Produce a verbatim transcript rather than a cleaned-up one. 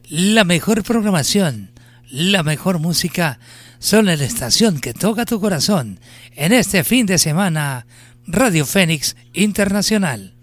La mejor programación, la mejor música, son en la estación que toca tu corazón. En este fin de semana, Radio Fénix Internacional.